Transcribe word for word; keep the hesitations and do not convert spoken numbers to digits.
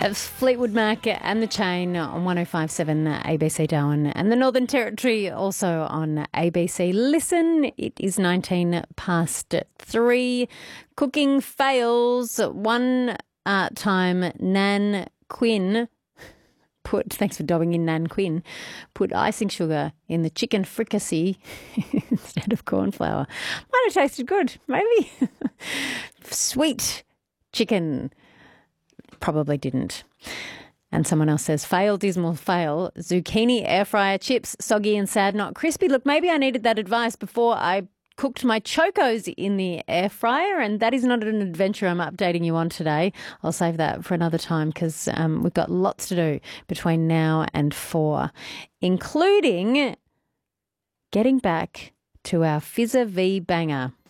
It's Fleetwood Mac and The Chain on one oh five point seven A B C Darwin and the Northern Territory also on A B C Listen. It is nineteen past three. Cooking fails. One uh, time Nan Quinn put, thanks for dobbing in Nan Quinn, put icing sugar in the chicken fricassee instead of corn flour. Might have tasted good, maybe. Sweet chicken. Probably didn't. And someone else says, fail, dismal, fail. Zucchini air fryer chips, soggy and sad, not crispy. Look, maybe I needed that advice before I cooked my chocos in the air fryer, and that is not an adventure I'm updating you on today. I'll save that for another time because um, we've got lots to do between now and four, including getting back to our Fizzer V banger.